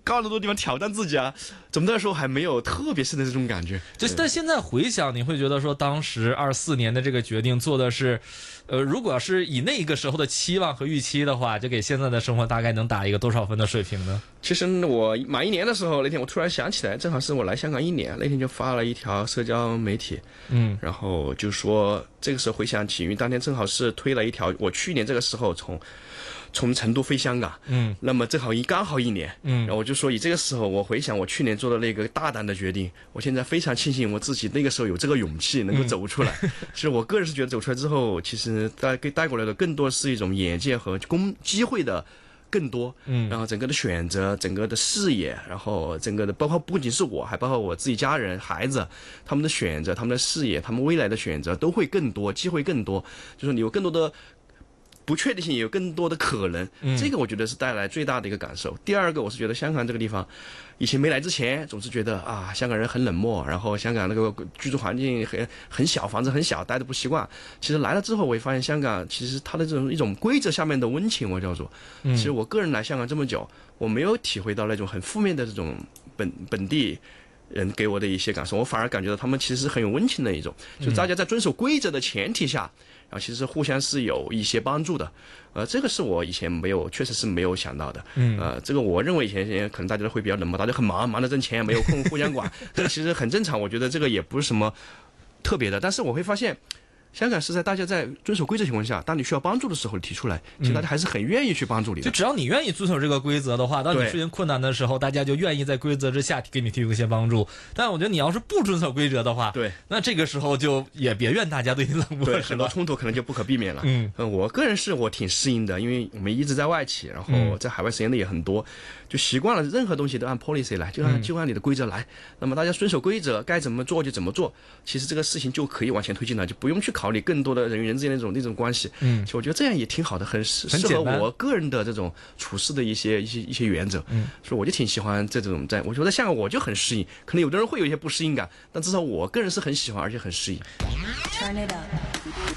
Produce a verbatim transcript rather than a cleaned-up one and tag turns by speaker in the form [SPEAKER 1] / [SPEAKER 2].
[SPEAKER 1] 高那么多地方挑战自己啊。总的来说还没有特别深的这种感觉。
[SPEAKER 2] 就但现在回想，你会觉得说当时二四年的这个决定做的是，呃，如果要是以那个时候的期望和预期的话，就给现在的生活大概能打一个多少分的水平呢？
[SPEAKER 1] 其实我满一年的时候，那天我突然想起来，正好是我来香港一年，那天就发了一条社交媒体，
[SPEAKER 2] 嗯，
[SPEAKER 1] 然后就说这个时候回想起，因为当天正好是推了一条，我去年这个时候从从成都飞香港，
[SPEAKER 2] 嗯，
[SPEAKER 1] 那么正好一刚好一年，
[SPEAKER 2] 嗯，
[SPEAKER 1] 然后我就说以这个时候我回想我去年做的那个大胆的决定，我现在非常庆幸我自己那个时候有这个勇气能够走出来。嗯、其实我个人是觉得走出来之后，其实带给带过来的更多是一种眼界和公机会的。更多，嗯，然后整个的选择，整个的视野，然后整个的包括不仅是我，还包括我自己家人、孩子，他们的选择、他们的视野、他们未来的选择都会更多，机会更多，就是你有更多的不确定性，也有更多的可能，嗯，这个我觉得是带来最大的一个感受。第二个，我是觉得香港这个地方，以前没来之前，总是觉得啊，香港人很冷漠，然后香港那个居住环境很很小，房子很小，待得不习惯。其实来了之后，我也发现香港其实它的这种一种规则下面的温情，我叫做，其实我个人来香港这么久，我没有体会到那种很负面的这种本本地人给我的一些感受，我反而感觉到他们其实是很有温情的一种，就大家在遵守规则的前提下。然后其实互相是有一些帮助的，呃，这个是我以前没有，确实是没有想到的，嗯，呃，这个我认为以前可能大家会比较冷漠，大家很忙，忙着挣钱，没有空互相管，这个其实很正常，我觉得这个也不是什么特别的，但是我会发现。香港是在大家在遵守规则情况下，当你需要帮助的时候提出来，其实大家还是很愿意去帮助你的。
[SPEAKER 2] 就只要你愿意遵守这个规则的话，当你出现困难的时候，大家就愿意在规则之下给你提供一些帮助。但我觉得你要是不遵守规则的话，
[SPEAKER 1] 对，
[SPEAKER 2] 那这个时候就也别怨大家对你冷漠，
[SPEAKER 1] 对，很多冲突可能就不可避免了。嗯，呃，我个人是我挺适应的，因为我们一直在外企，然后在海外时间的也很多，就习惯了任何东西都按 policy 来，就按就按你的规则来。那么大家遵守规则，该怎么做就怎么做，其实这个事情就可以往前推进了，就不用去考虑更多的人与人之间的那种那种关系。嗯，其实我觉得这样也挺好的，很适适合我个人的这种处事的一些一些一些原则。嗯，所以我就挺喜欢这种在，我觉得在香港我就很适应，可能有的人会有一些不适应感，但至少我个人是很喜欢而且很适应。Turn it up.